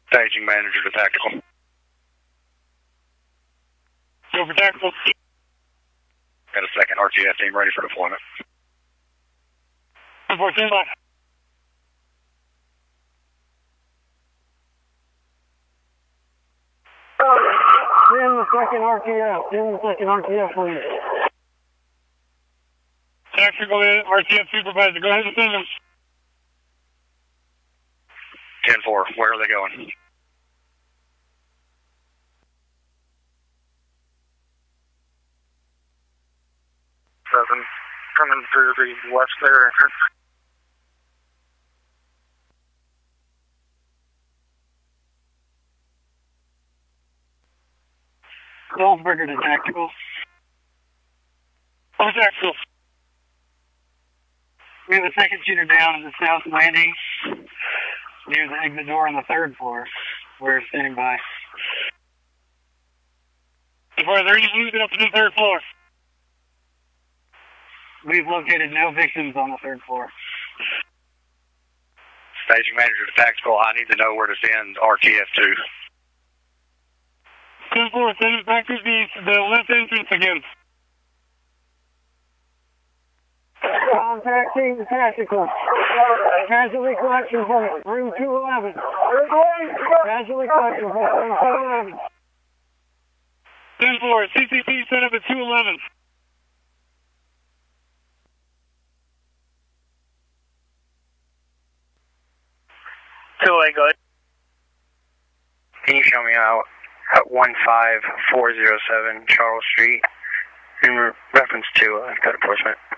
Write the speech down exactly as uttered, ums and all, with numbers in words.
Staging manager to tactical. Go for tactical. Got a second R T F team ready for deployment. Report standby. Send the second R T F. Send the second R T F, please. Tactical R T F supervisor. Go ahead and send them. ten four, where are they going? Seven, coming through the west there entrance. Goldsberger to tactical. Oh, tactical. We have a second shooter down in the south landing near the exit door on the third floor. We're standing by. Before they're moving up to the third floor. We've located no victims on the third floor. Staging manager to tactical, I need to know where to send R T F to. ten four, send it back to the, the left entrance again. Contacting the tactical. Casualty collection point, room two eleven. Casualty collection point, room two eleven. ten four, C C P set up at two eleven. two eight, go ahead. Can you show me out at one five four zero seven Charles Street in re reference to uh, code enforcement?